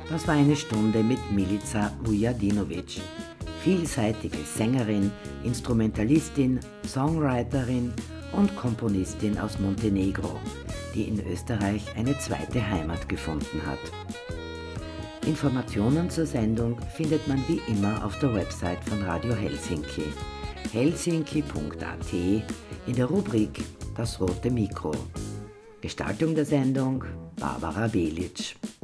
Das war eine Stunde mit Milica Vujadinovic, vielseitige Sängerin, Instrumentalistin, Songwriterin und Komponistin aus Montenegro, die in Österreich eine zweite Heimat gefunden hat. Informationen zur Sendung findet man wie immer auf der Website von Radio Helsinki, helsinki.at, in der Rubrik Das rote Mikro. Gestaltung der Sendung Barbara Belic.